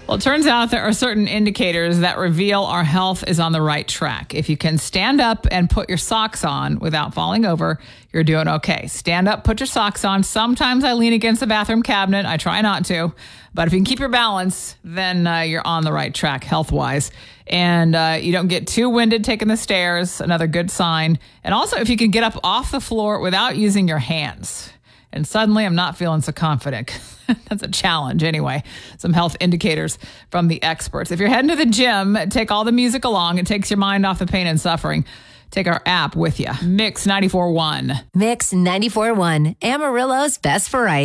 Well, it turns out there are certain indicators that reveal our health is on the right track. If you can stand up and put your socks on without falling over, you're doing okay. Stand up, put your socks on. Sometimes I lean against the bathroom cabinet. I try not to. But if you can keep your balance, then you're on the right track health-wise. And you don't get too winded taking the stairs, another good sign. And also, if you can get up off the floor without using your hands. And suddenly I'm not feeling so confident. That's a challenge anyway. Some health indicators from the experts. If you're heading to the gym, take all the music along. It takes your mind off the pain and suffering. Take our app with you. Mix 94.1. Mix 94.1, Amarillo's best variety.